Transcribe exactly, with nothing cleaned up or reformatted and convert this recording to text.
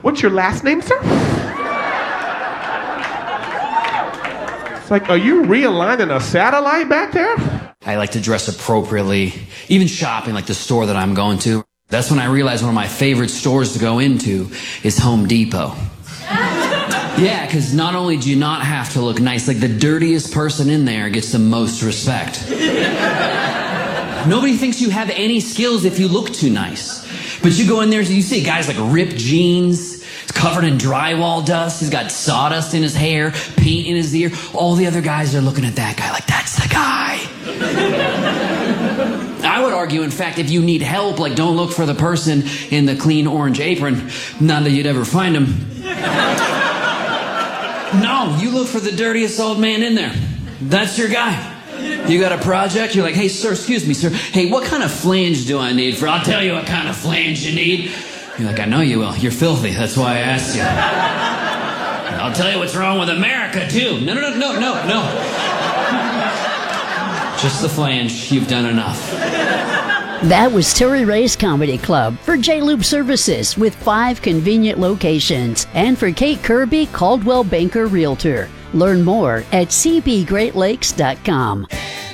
What's your last name, sir? It's like, are you realigning a satellite back there? I like to dress appropriately, even shopping, like the store that I'm going to. That's when I realized one of my favorite stores to go into is Home Depot. Yeah, because not only do you not have to look nice, like the dirtiest person in there gets the most respect. Nobody thinks you have any skills if you look too nice. But you go in there, you see guys like ripped jeans, covered in drywall dust, he's got sawdust in his hair, paint in his ear. All the other guys are looking at that guy like, that's the guy. I would argue, in fact, if you need help, like don't look for the person in the clean orange apron. Not that you'd ever find him. No, you look for the dirtiest old man in there. That's your guy. You got a project, you're like, hey, sir, excuse me, sir. Hey, what kind of flange do I need for? I'll tell you what kind of flange you need. You're like, I know you will. You're filthy. That's why I asked you. I'll tell you what's wrong with America, too. No, no, no, no, no, no. Just the flange. You've done enough. That was Terry Ray's Comedy Club for J-Loop Services with five convenient locations. And for Kate Kirby, Caldwell Banker Realtor. Learn more at c b great lakes dot com.